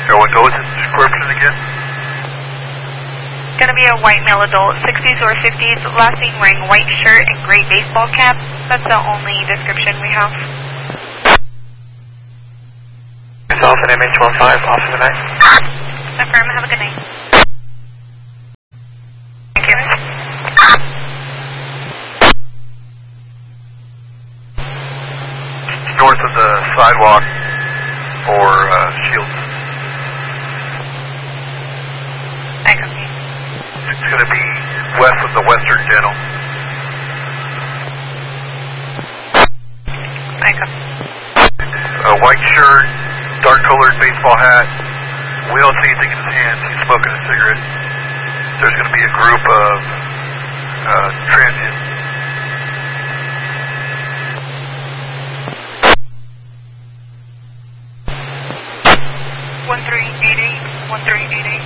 what was his description again? Going to be a white male adult, 60s or 50s, last seen wearing white shirt and gray baseball cap. That's the only description we have. It's off an MH15, off for the night. Affirm, have a good night. Thank you. North of the sidewalk for Shields. I copy. It's going to be west of the Western Dental. I copy. A white shirt, dark colored baseball hat. We don't see anything in his hands. He's smoking a cigarette. There's going to be a group of transients. One 1388.